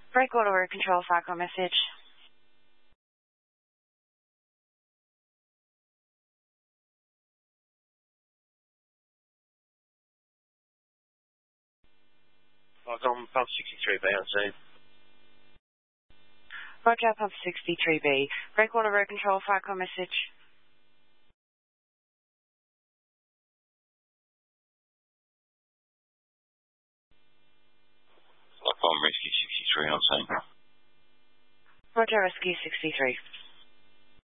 Breakwater Road Control, FICO message. On pump 63B on scene. Roger, pump 63B. Breakwater Road Control, FICO message. On rescue 63 on scene. Roger, rescue 63.